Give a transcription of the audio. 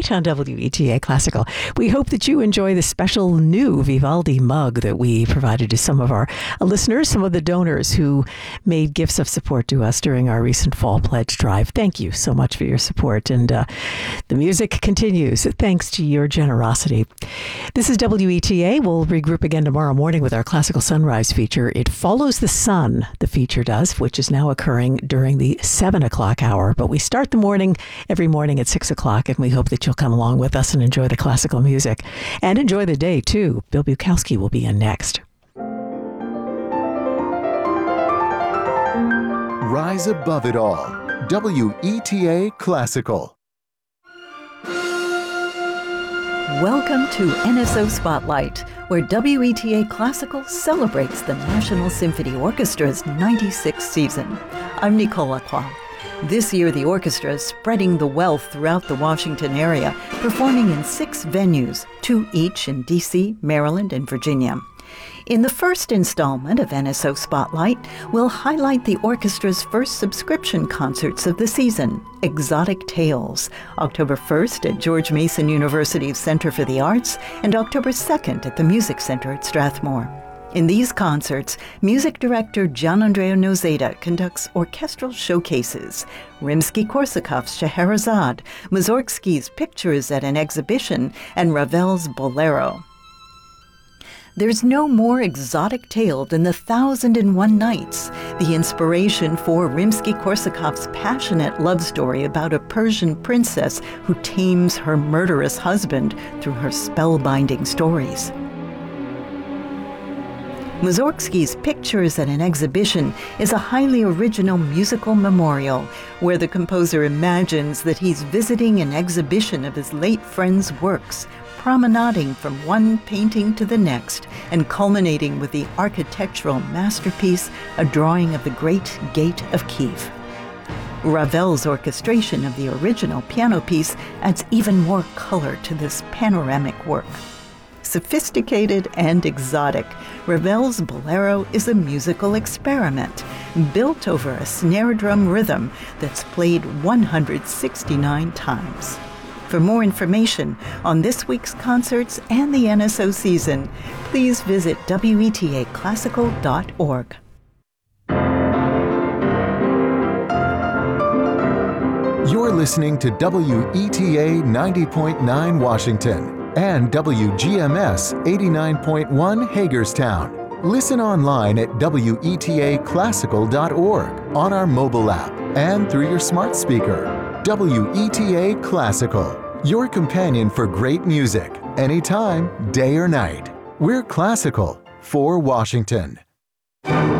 tonight on WETA Classical. We hope that you enjoy the special new Vivaldi mug that we provided to some of our listeners, some of the donors who made gifts of support to us during our recent fall pledge drive. Thank you so much for your support. And the music continues thanks to your generosity. This is WETA. We'll regroup again tomorrow morning with our Classical Sunrise feature. It follows the sun, the feature does, which is now occurring during the 7 o'clock hour. But we start the morning every morning at 6 o'clock, and we hope that you'll come along with us and enjoy the classical music. And enjoy the day, too. Bill Bukowski will be in next. Rise above it all. WETA Classical. Welcome to NSO Spotlight, where WETA Classical celebrates the National Symphony Orchestra's 96th season. I'm Nicole Lacroix. This year, the orchestra is spreading the wealth throughout the Washington area, performing in 6 venues, 2 each in D.C., Maryland, and Virginia. In the first installment of NSO Spotlight, we'll highlight the orchestra's first subscription concerts of the season, Exotic Tales, October 1st at George Mason University's Center for the Arts and October 2nd at the Music Center at Strathmore. In these concerts, music director Gianandrea Nozeda conducts orchestral showcases, Rimsky-Korsakov's Scheherazade, Mussorgsky's Pictures at an Exhibition, and Ravel's Bolero. There's no more exotic tale than The 1001 Nights, the inspiration for Rimsky-Korsakov's passionate love story about a Persian princess who tames her murderous husband through her spellbinding stories. Mussorgsky's Pictures at an Exhibition is a highly original musical memorial where the composer imagines that he's visiting an exhibition of his late friend's works, promenading from one painting to the next and culminating with the architectural masterpiece, a drawing of the Great Gate of Kiev. Ravel's orchestration of the original piano piece adds even more color to this panoramic work. Sophisticated and exotic, Ravel's Bolero is a musical experiment built over a snare drum rhythm that's played 169 times. For more information on this week's concerts and the NSO season, please visit wetaclassical.org. You're listening to WETA 90.9 Washington and WGMS 89.1 Hagerstown. Listen online at wetaclassical.org, on our mobile app, and through your smart speaker. WETA Classical, your companion for great music, anytime, day or night. We're classical for Washington.